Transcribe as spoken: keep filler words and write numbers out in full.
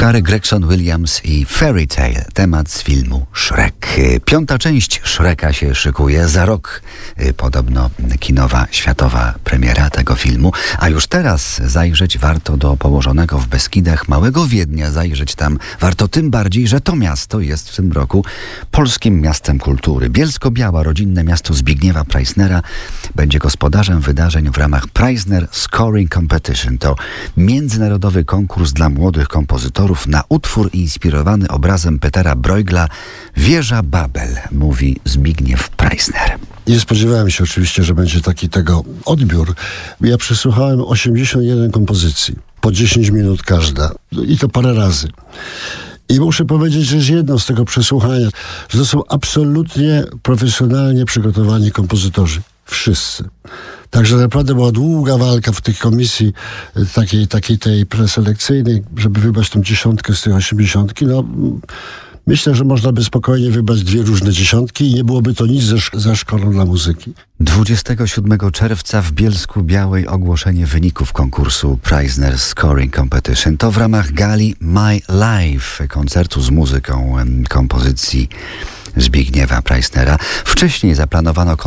Harry Gregson Williams i Fairy Tale, temat z filmu Shrek. Piąta część Shreka się szykuje. Za rok y, podobno kinowa, światowa premiera tego filmu. A już teraz zajrzeć warto do położonego w Beskidach Małego Wiednia. Zajrzeć tam warto tym bardziej, że to miasto jest w tym roku polskim miastem kultury. Bielsko-Biała, rodzinne miasto Zbigniewa Preissnera, będzie gospodarzem wydarzeń w ramach Preissner Scoring Competition. To międzynarodowy konkurs dla młodych kompozytorów na utwór inspirowany obrazem Petera Bruegla Wieża Babel, mówi Zbigniew Preissner. Nie spodziewałem się oczywiście, że będzie taki tego odbiór. Ja przesłuchałem osiemdziesiąt jeden kompozycji, po dziesięć minut każda i to parę razy. I muszę powiedzieć, że jest jedno z tego przesłuchania, że to są absolutnie profesjonalnie przygotowani kompozytorzy. Wszyscy. Także naprawdę była długa walka w tej komisji takiej, takiej tej preselekcyjnej, żeby wybrać tą dziesiątkę z tych osiemdziesiątki. No, myślę, że można by spokojnie wybrać dwie różne dziesiątki i nie byłoby to nic ze, ze szkołą dla muzyki. dwudziestego siódmego czerwca w Bielsku-Białej ogłoszenie wyników konkursu Preissner Scoring Competition. To w ramach gali My Life, koncertu z muzyką kompozycji Zbigniewa Preissnera. Wcześniej zaplanowano